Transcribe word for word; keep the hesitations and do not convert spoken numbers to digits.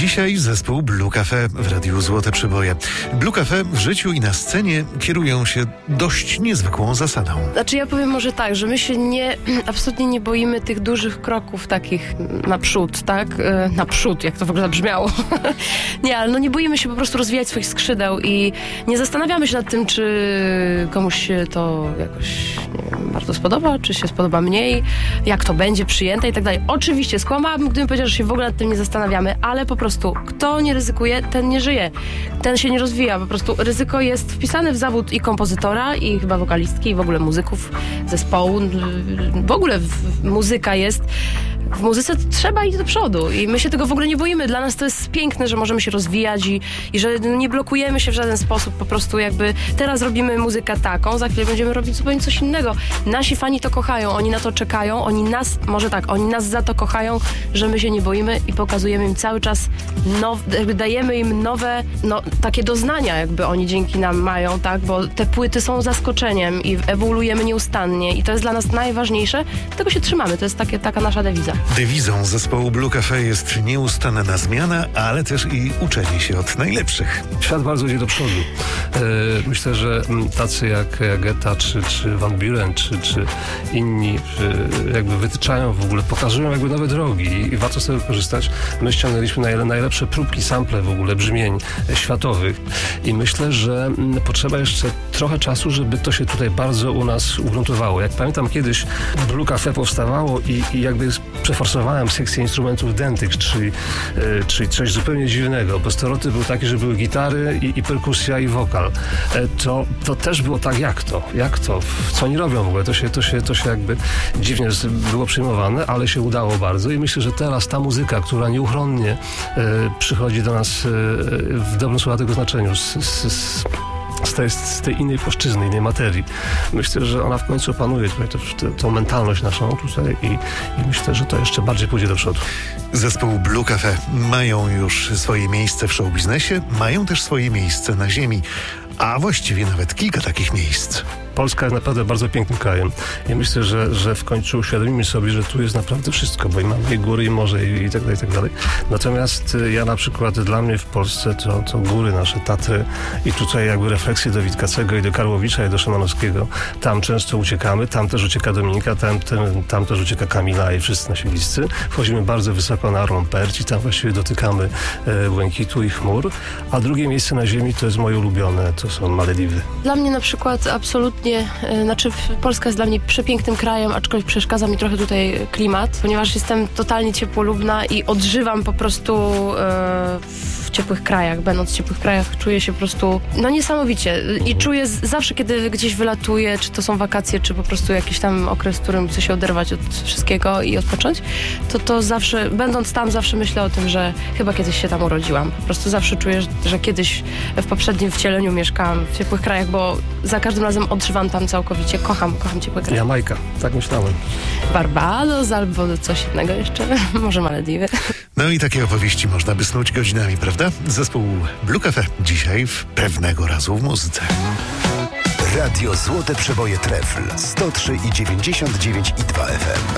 Dzisiaj zespół Blue Cafe w Radiu Złote Przeboje. Blue Cafe w życiu i na scenie kierują się dość niezwykłą zasadą. Znaczy ja powiem może tak, że my się nie, absolutnie nie boimy tych dużych kroków takich naprzód, tak? E, naprzód, jak to w ogóle zabrzmiało. nie, ale no nie boimy się po prostu rozwijać swoich skrzydeł i nie zastanawiamy się nad tym, czy komuś się to jakoś nie wiem, bardzo spodoba, czy się spodoba mniej, jak to będzie przyjęte i tak dalej. Oczywiście skłamałabym, gdybym powiedziała, że się w ogóle nad tym nie zastanawiamy, ale po prostu kto nie ryzykuje, ten nie żyje. Ten się nie rozwija. Po prostu ryzyko jest wpisane w zawód i kompozytora, i chyba wokalistki, i w ogóle muzyków, zespołu. W ogóle w, muzyka jest... W muzyce trzeba iść do przodu i my się tego w ogóle nie boimy. Dla nas to jest piękne, że możemy się rozwijać i, i że nie blokujemy się w żaden sposób. Po prostu jakby teraz robimy muzykę taką, za chwilę będziemy robić zupełnie coś innego. Nasi fani to kochają, oni na to czekają, oni nas, może tak, oni nas za to kochają, że my się nie boimy i pokazujemy im cały czas, now, jakby dajemy im nowe, no, takie doznania jakby oni dzięki nam mają, tak, bo te płyty są zaskoczeniem i ewoluujemy nieustannie i to jest dla nas najważniejsze, tego się trzymamy, to jest takie, taka nasza dewiza. Dewizą zespołu Blue Cafe jest nieustanna zmiana, ale też i uczenie się od najlepszych. Świat bardzo idzie do przodu. E, myślę, że tacy jak, jak Etta, czy, czy Van Buren, czy, czy inni czy jakby wytyczają w ogóle, pokazują jakby nowe drogi i, i warto z tego korzystać. My ściągnęliśmy najle, najlepsze próbki, sample w ogóle brzmień światowych i myślę, że potrzeba jeszcze trochę czasu, żeby to się tutaj bardzo u nas ugruntowało. Jak pamiętam kiedyś Blue Cafe powstawało i, i jakby przeforsowałem sekcję instrumentów dentych, czyli, e, czyli coś zupełnie dziwnego, bo stereotyp był taki, że były gitary i, i perkusja i wokal. E, to, to też było tak, jak to? Jak to? Co oni robią w ogóle? To się, to się, to się jakby dziwnie było przyjmowane, ale się udało bardzo i myślę, że teraz ta muzyka, która nieuchronnie e, przychodzi do nas e, w dobrym słowa tego znaczeniu, z, z, z Z tej, z tej innej płaszczyzny, innej materii. Myślę, że ona w końcu opanuje tutaj to, to, tą mentalność naszą tutaj i, i myślę, że to jeszcze bardziej pójdzie do przodu. Zespół Blue Cafe mają już swoje miejsce w showbiznesie, mają też swoje miejsce na ziemi, a właściwie nawet kilka takich miejsc. Polska jest naprawdę bardzo pięknym krajem i myślę, że, że w końcu uświadomimy sobie, że tu jest naprawdę wszystko, bo i mamy i góry, i morze, i, i tak dalej, i tak dalej. Natomiast ja na przykład, dla mnie w Polsce to, to góry, nasze Tatry i tutaj jakby refleksje do Witkacego i do Karłowicza i do Szymanowskiego. Tam często uciekamy, tam też ucieka Dominika, tam, tam, tam też ucieka Kamila i wszyscy nasi bliscy. Wchodzimy bardzo wysoko na Romperci, tam właściwie dotykamy e, błękitu i chmur, a drugie miejsce na ziemi to jest moje ulubione, to są Malediwy. Dla mnie na przykład absolutnie Znaczy Polska jest dla mnie przepięknym krajem, aczkolwiek przeszkadza mi trochę tutaj klimat, ponieważ jestem totalnie ciepłolubna i odżywam po prostu e, w ciepłych krajach. Będąc w ciepłych krajach czuję się po prostu no niesamowicie i czuję z, zawsze, kiedy gdzieś wylatuję, czy to są wakacje, czy po prostu jakiś tam okres, w którym chcę się oderwać od wszystkiego i odpocząć, to to zawsze, będąc tam, zawsze myślę o tym, że chyba kiedyś się tam urodziłam. Po prostu zawsze czuję, że, że kiedyś w poprzednim wcieleniu mieszkałam w ciepłych krajach, bo za każdym razem odżywam tam całkowicie. Kocham, kocham ciepłe kraje. Jamajka, tak myślałem. Barbados albo coś innego jeszcze. Może Malediwy. No i takie opowieści można by snuć godzinami, prawda? Zespół Blue Cafe dzisiaj w Pewnego razu w muzyce. Radio Złote Przeboje Trefl sto trzy i dziewięćdziesiąt dziewięć i dwa F M.